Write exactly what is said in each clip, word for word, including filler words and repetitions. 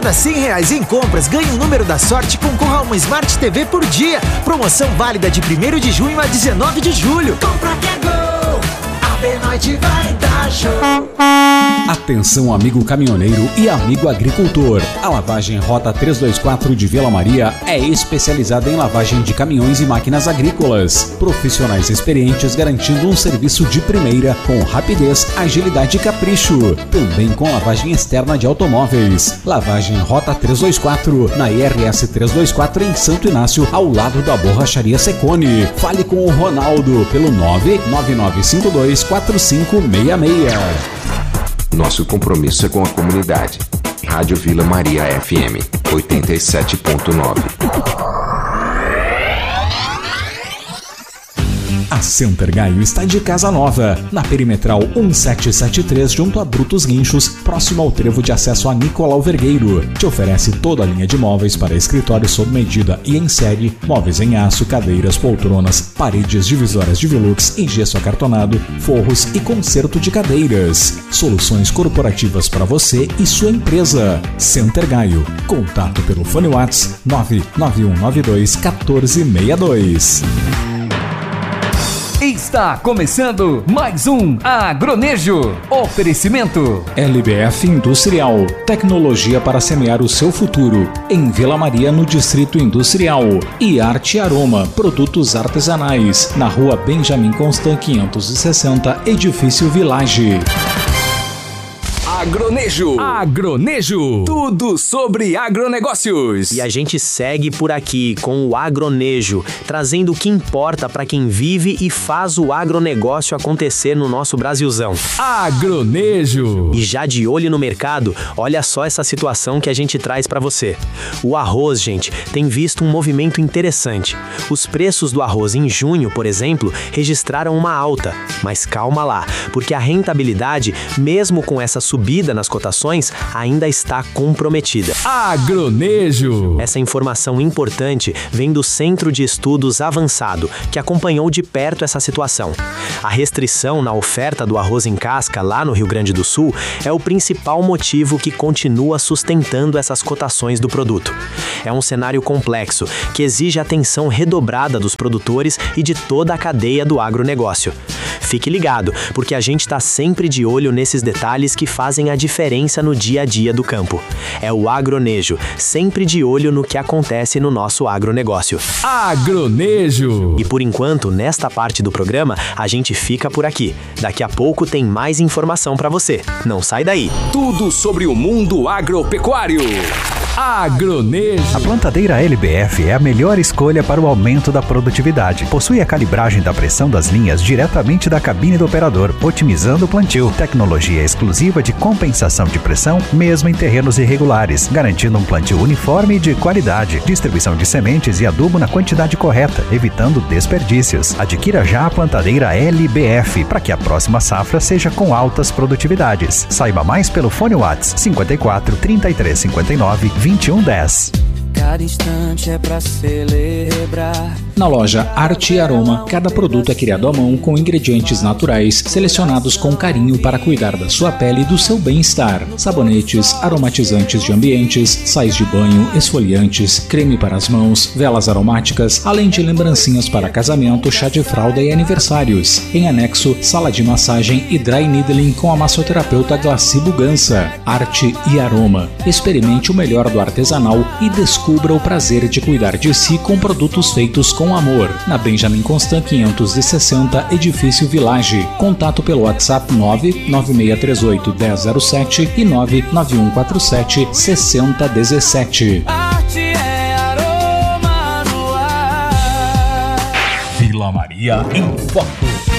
cada cem reais em compras, ganhe um número da sorte e concorra a uma Smart T V por dia. Promoção válida de primeiro de junho a dezenove de julho. Compra que é gol! A Benoite vai dar show. Atenção, amigo caminhoneiro e amigo agricultor. A lavagem Rota trezentos e vinte e quatro de Vila Maria é especializada em lavagem de caminhões e máquinas agrícolas. Profissionais experientes garantindo um serviço de primeira com rapidez, agilidade e capricho. Também com lavagem externa de automóveis. Lavagem Rota trezentos e vinte e quatro na I R S trezentos e vinte e quatro em Santo Inácio, ao lado da Borracharia Secone. Fale com o Ronaldo pelo nove nove nove cinco dois quatro cinco seis seis. Nosso compromisso é com a comunidade. Rádio Vila Maria F M oitenta e sete ponto nove. A Center Gaio está de casa nova, na Perimetral mil setecentos e setenta e três, junto a Brutos Guinchos, próximo ao trevo de acesso a Nicolau Vergueiro. Te oferece toda a linha de móveis para escritório sob medida e em série, móveis em aço, cadeiras, poltronas, paredes divisórias de velux em gesso acartonado, forros e conserto de cadeiras. Soluções corporativas para você e sua empresa. Center Gaio. Contato pelo fone WhatsApp nove nove um nove dois um quatro seis dois. Está começando mais um Agronejo. Oferecimento L B F Industrial, tecnologia para semear o seu futuro. Em Vila Maria, no Distrito Industrial. E Arte Aroma, produtos artesanais. Na Rua Benjamin Constant quinhentos e sessenta, Edifício Village. Agronejo. Agronejo. Tudo sobre agronegócios. E a gente segue por aqui com o Agronejo, trazendo o que importa para quem vive e faz o agronegócio acontecer no nosso Brasilzão. Agronejo. E já de olho no mercado, olha só essa situação que a gente traz para você. O arroz, gente, tem visto um movimento interessante. Os preços do arroz em junho, por exemplo, registraram uma alta. Mas calma lá, porque a rentabilidade, mesmo com essa subida nas cotações, ainda está comprometida. Agronejo. Essa informação importante vem do Centro de Estudos Avançado, que acompanhou de perto essa situação. A restrição na oferta do arroz em casca lá no Rio Grande do Sul é o principal motivo que continua sustentando essas cotações do produto. É um cenário complexo que exige atenção redobrada dos produtores e de toda a cadeia do agronegócio. Fique ligado, porque a gente está sempre de olho nesses detalhes que fazem a diferença no dia a dia do campo. É o Agronejo, sempre de olho no que acontece no nosso agronegócio. Agronejo! E por enquanto, nesta parte do programa, a gente fica por aqui. Daqui a pouco tem mais informação para você. Não sai daí. Tudo sobre o mundo agropecuário. Agronejo. A plantadeira L B F é a melhor escolha para o aumento da produtividade. Possui a calibragem da pressão das linhas diretamente da cabine do operador, otimizando o plantio. Tecnologia exclusiva de compensação de pressão, mesmo em terrenos irregulares, garantindo um plantio uniforme e de qualidade. Distribuição de sementes e adubo na quantidade correta, evitando desperdícios. Adquira já a plantadeira L B F para que a próxima safra seja com altas produtividades. Saiba mais pelo fone WhatsApp cinquenta e quatro, trinta e três, cinquenta e nove, vinte e um, dez. Cada instante é pra celebrar. Na loja Arte e Aroma, cada produto é criado à mão com ingredientes naturais, selecionados com carinho para cuidar da sua pele e do seu bem-estar. Sabonetes, aromatizantes de ambientes, sais de banho, esfoliantes, creme para as mãos, velas aromáticas, além de lembrancinhas para casamento, chá de fralda e aniversários. Em anexo, sala de massagem e dry needling com a massoterapeuta Glaci Bugança. Arte e Aroma. Experimente o melhor do artesanal e descubra o prazer de cuidar de si com produtos feitos com amor. Na Benjamin Constant quinhentos e sessenta, Edifício Village. Contato pelo WhatsApp nove nove seis três oito, um zero zero sete e nove nove um quatro sete, seis zero um sete. Arte é aroma no ar. Vila Maria em Foco.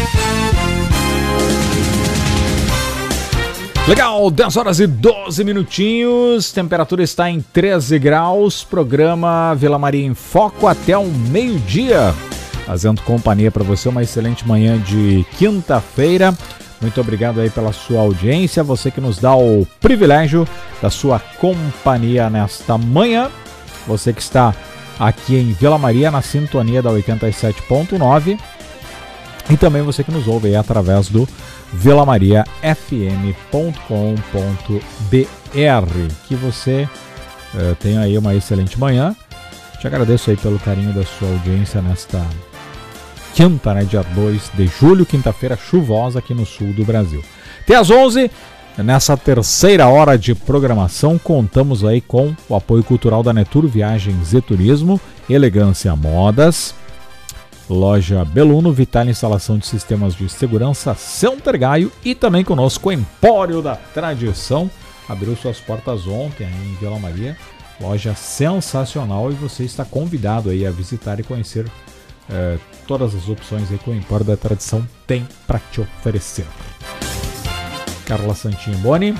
Legal, dez horas e doze minutinhos, temperatura está em treze graus, programa Vila Maria em Foco até o meio-dia. Fazendo companhia para você, uma excelente manhã de quinta-feira. Muito obrigado aí pela sua audiência, você que nos dá o privilégio da sua companhia nesta manhã. Você que está aqui em Vila Maria, na sintonia da oitenta e sete ponto nove. E também você que nos ouve aí através do vila maria f m ponto com ponto b r, que você Uh, tenha aí uma excelente manhã. Te agradeço aí pelo carinho da sua audiência nesta quinta, né, dia dois de julho, quinta-feira chuvosa aqui no sul do Brasil. Até às onze, nessa terceira hora de programação, contamos aí com o apoio cultural da Netur Viagens e Turismo, Elegância Modas, Loja Beluno, Vital Instalação de Sistemas de Segurança, Center Gaio e também conosco o Empório da Tradição. Abriu suas portas ontem aí em Vila Maria. Loja sensacional e você está convidado aí a visitar e conhecer eh, todas as opções aí que o Empório da Tradição tem para te oferecer. Carla Santinho Boni.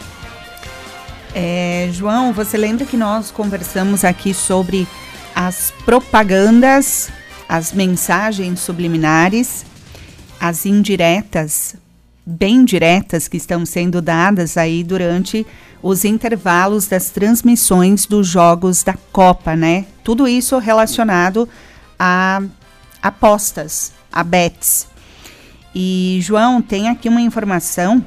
É, João, você lembra que nós conversamos aqui sobre as propagandas, as mensagens subliminares, as indiretas, bem diretas que estão sendo dadas aí durante os intervalos das transmissões dos jogos da Copa, né? Tudo isso relacionado a apostas, a bets. E, João, tem aqui uma informação,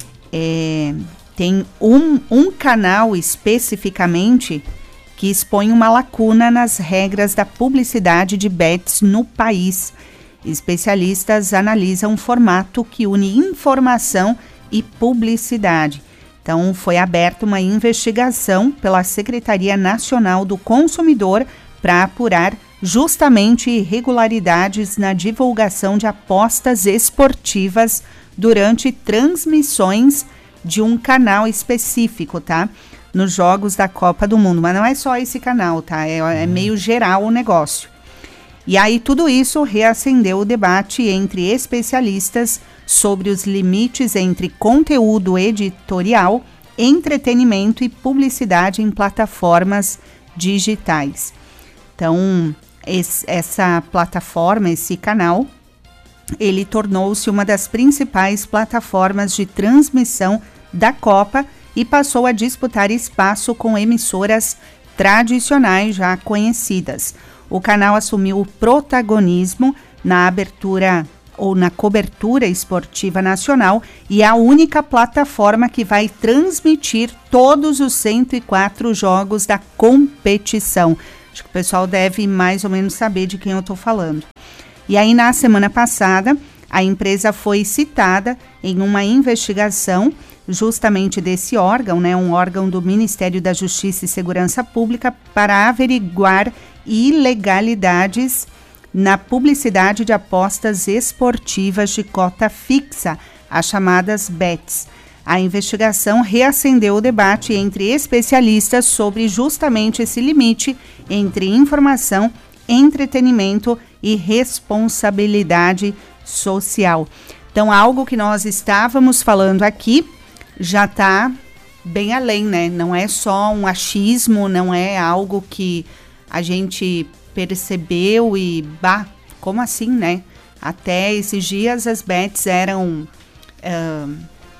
é, tem um, um canal especificamente que expõe uma lacuna nas regras da publicidade de bets no país. Especialistas analisam um formato que une informação e publicidade. Então, foi aberta uma investigação pela Secretaria Nacional do Consumidor para apurar justamente irregularidades na divulgação de apostas esportivas durante transmissões de um canal específico, tá? Nos Jogos da Copa do Mundo. Mas não é só esse canal, tá? É, é meio geral o negócio. E aí tudo isso reacendeu o debate entre especialistas sobre os limites entre conteúdo editorial, entretenimento e publicidade em plataformas digitais. Então, esse, essa plataforma, esse canal, ele tornou-se uma das principais plataformas de transmissão da Copa e passou a disputar espaço com emissoras tradicionais já conhecidas. O canal assumiu o protagonismo na abertura ou na cobertura esportiva nacional e é a única plataforma que vai transmitir todos os cento e quatro jogos da competição. Acho que o pessoal deve mais ou menos saber de quem eu estou falando. E aí, na semana passada, a empresa foi citada em uma investigação justamente desse órgão, né, um órgão do Ministério da Justiça e Segurança Pública, para averiguar ilegalidades na publicidade de apostas esportivas de cota fixa, as chamadas bets. A investigação reacendeu o debate entre especialistas sobre justamente esse limite entre informação, entretenimento e responsabilidade social. Então, algo que nós estávamos falando aqui já está bem além, né? Não é só um achismo, não é algo que a gente percebeu e, bah, como assim, né? Até esses dias as bets eram, uh,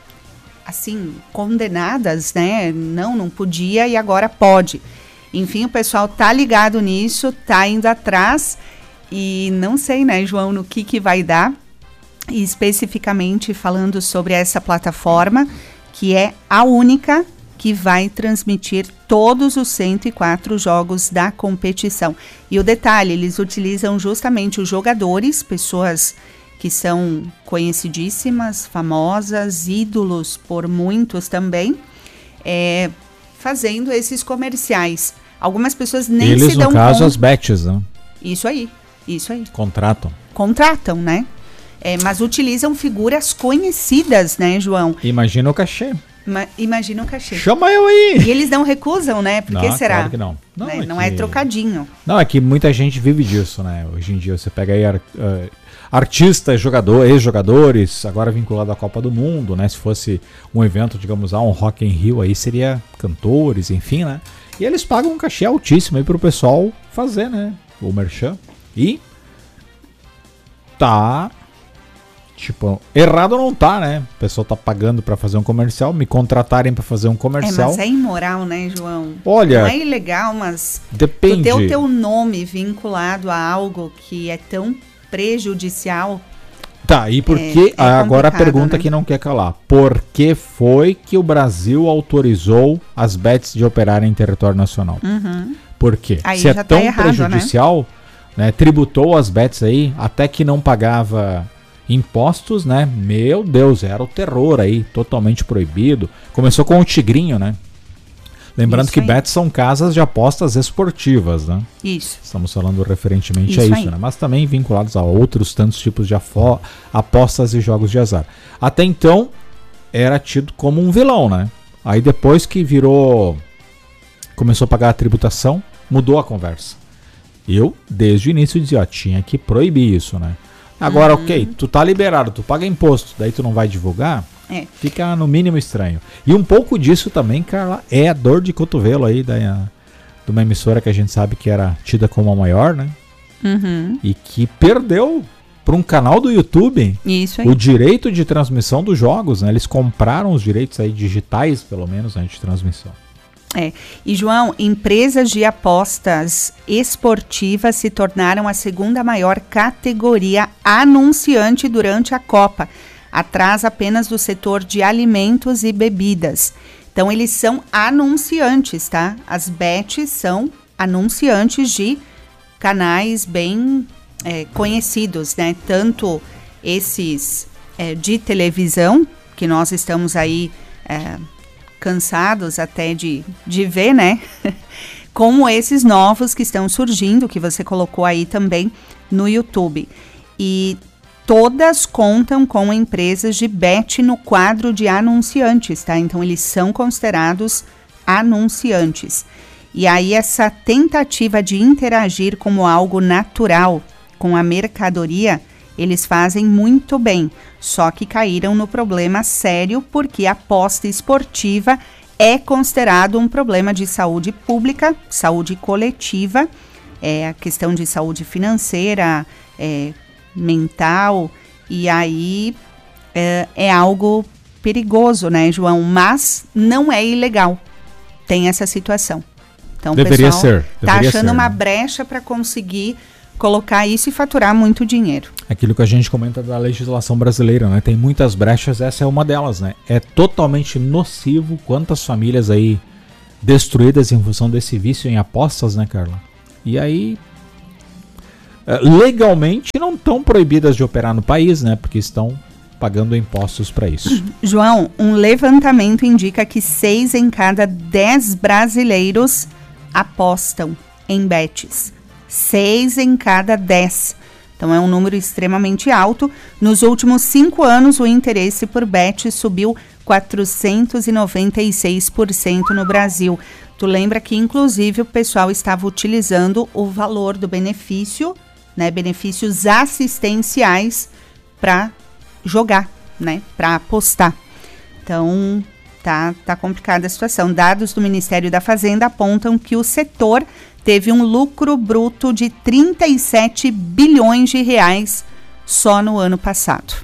assim, condenadas, né? Não, não podia e agora pode. Enfim, o pessoal tá ligado nisso, tá indo atrás e não sei, né, João, no que que vai dar. E especificamente falando sobre essa plataforma, que é a única que vai transmitir todos os cento e quatro jogos da competição. E o detalhe, eles utilizam justamente os jogadores, pessoas que são conhecidíssimas, famosas, ídolos por muitos também, é, fazendo esses comerciais. Algumas pessoas nem eles, se dão conta. Eles, no caso, conta. as bets, né? Isso aí, isso aí. Contratam. Contratam, né? É, mas utilizam figuras conhecidas, né, João? Imagina o cachê. Ma- imagina o cachê. Chama eu aí! E eles não recusam, né? Por que não, será? Claro que não. Não, né? é, não que... é trocadinho. Não, é que muita gente vive disso, né? Hoje em dia você pega aí ar, uh, artistas, jogador, ex-jogadores, agora vinculado à Copa do Mundo, né? Se fosse um evento, digamos, ah, um Rock in Rio, aí seria cantores, enfim, né? E eles pagam um cachê altíssimo aí pro pessoal fazer, né? O merchan. E tá... Tipo, errado não tá, né? O pessoal tá pagando pra fazer um comercial, me contratarem pra fazer um comercial. É, mas é imoral, né, João? Olha... Não é ilegal, mas... Depende. Tu ter o teu nome vinculado a algo que é tão prejudicial Tá, e por que, é, é agora a pergunta, né? que não quer calar, por que foi que o Brasil autorizou as bets de operarem em território nacional? Uhum. Por quê? Aí Se é já tão tá errado, prejudicial, né? Né, tributou as bets aí, até que não pagava impostos, né? Meu Deus, era o terror aí, totalmente proibido. Começou com o Tigrinho, né? Lembrando isso que aí. Bets são casas de apostas esportivas, né? Isso. Estamos falando referentemente isso a isso, aí. né? Mas também vinculados a outros tantos tipos de afo- apostas e jogos de azar. Até então, era tido como um vilão, né? Aí depois que virou... Começou a pagar a tributação, mudou a conversa. Eu, desde o início, dizia, ó, tinha que proibir isso, né? Agora, uhum. ok, tu tá liberado, tu paga imposto, daí tu não vai divulgar... É. Fica no mínimo estranho. E um pouco disso também, Carla, é a dor de cotovelo aí da, de uma emissora que a gente sabe que era tida como a maior, né? Uhum. E que perdeu para um canal do YouTube Isso aí. o direito de transmissão dos jogos, né? Eles compraram os direitos aí digitais, pelo menos, né, de transmissão. É. E, João, empresas de apostas esportivas se tornaram a segunda maior categoria anunciante durante a Copa, atrás apenas do setor de alimentos e bebidas. Então, eles são anunciantes, tá? As bets são anunciantes de canais bem é, conhecidos, né? Tanto esses é, de televisão, que nós estamos aí é, cansados até de, de ver, né? Como esses novos que estão surgindo, que você colocou aí também no YouTube. E todas contam com empresas de bet no quadro de anunciantes, tá? Então, eles são considerados anunciantes. E aí, essa tentativa de interagir como algo natural com a mercadoria, eles fazem muito bem. Só que caíram no problema sério porque a aposta esportiva é considerado um problema de saúde pública, saúde coletiva, é a questão de saúde financeira, é, mental, e aí é, é algo perigoso, né, João? Mas não é ilegal. Tem essa situação. Então, deveria o pessoal ser, está achando ser, uma né? brecha para conseguir colocar isso e faturar muito dinheiro. Aquilo que a gente comenta da legislação brasileira, né? Tem muitas brechas, essa é uma delas, né? É totalmente nocivo quantas famílias aí destruídas em função desse vício em apostas, né, Carla? E aí, legalmente não estão proibidas de operar no país, né? Porque estão pagando impostos para isso. João, um levantamento indica que seis em cada dez brasileiros apostam em bets. Seis em cada dez. Então é um número extremamente alto. Nos últimos cinco anos, o interesse por bets subiu quatrocentos e noventa e seis por cento no Brasil. Tu lembra que, inclusive, o pessoal estava utilizando o valor do benefício, né, benefícios assistenciais para jogar, né, para apostar. Então, tá, tá complicada a situação. Dados do Ministério da Fazenda apontam que o setor teve um lucro bruto de trinta e sete bilhões de reais só no ano passado.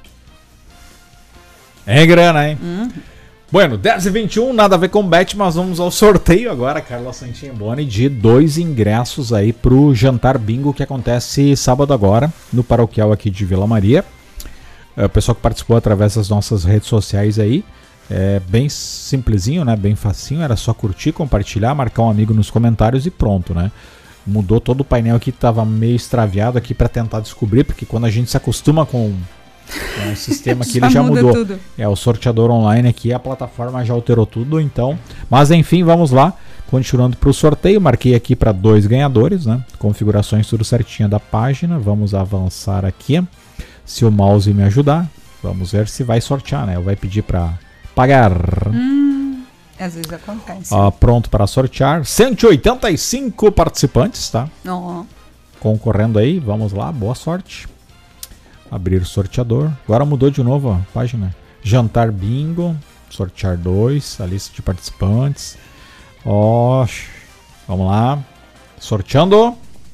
É grana, hein? Uhum. Bueno, dez e vinte e um, nada a ver com bet, mas vamos ao sorteio agora, Carla Santimboni, de dois ingressos aí pro Jantar Bingo que acontece sábado agora, no paroquial aqui de Vila Maria. É, o pessoal que participou através das nossas redes sociais aí, é bem simplesinho, né? Bem facinho, era só curtir, compartilhar, marcar um amigo nos comentários e pronto, né? Mudou todo o painel aqui, tava meio extraviado aqui para tentar descobrir, porque quando a gente se acostuma com o sistema aqui, ele já mudou. Tudo. É, o sorteador online aqui, a plataforma já alterou tudo, então... Mas enfim, vamos lá, continuando para o sorteio, marquei aqui para dois ganhadores, né? Configurações tudo certinha da página, vamos avançar aqui, se o mouse me ajudar, vamos ver se vai sortear, né? Vai pedir para pagar. Hum, às vezes acontece. Ó, pronto para sortear. cento e oitenta e cinco participantes, tá? Oh. Concorrendo aí, vamos lá, boa sorte. Abrir o sorteador. Agora mudou de novo a página. Jantar Bingo, sortear dois, a lista de participantes. Ó, vamos lá. Sorteando.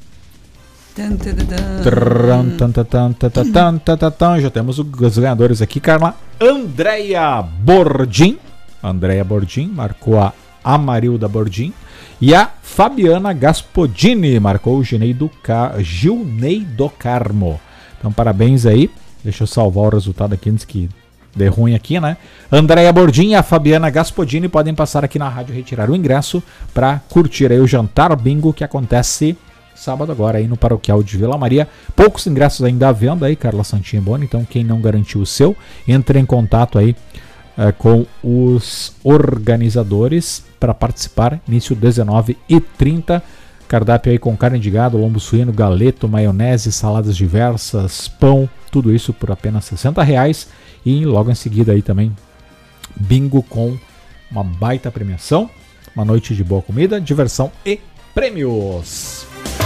Já temos os ganhadores aqui, Carla. Andréia Bordim. Andréia Bordim marcou a Amarilda Bordim. E a Fabiana Gaspodini marcou o Gilney do, Car... Gilney do Carmo. Então, parabéns aí. Deixa eu salvar o resultado aqui antes que dê ruim aqui, né? Andréia Bordim e a Fabiana Gaspodini podem passar aqui na rádio retirar o ingresso para curtir aí o jantar bingo que acontece sábado agora aí no Paroquial de Vila Maria. Poucos ingressos ainda à venda aí, Carla Santinha Boni, então quem não garantiu o seu, entre em contato aí uh, com os organizadores para participar, início dezenove e trinta. Cardápio aí com carne de gado, lombo suíno, galeto, maionese, saladas diversas, pão, tudo isso por apenas sessenta reais. E logo em seguida aí também bingo com uma baita premiação, uma noite de boa comida, diversão e prêmios.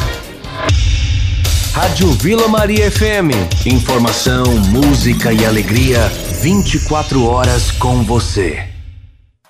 Rádio Vila Maria F M. Informação, música e alegria vinte e quatro horas com você.